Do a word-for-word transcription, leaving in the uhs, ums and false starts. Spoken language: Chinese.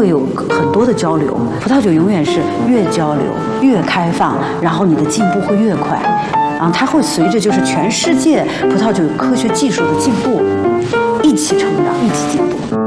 会有很多的交流。葡萄酒永远是越交流越开放，然后你的进步会越快，啊，它会随着就是全世界葡萄酒科学技术的进步一起成长，一起进步。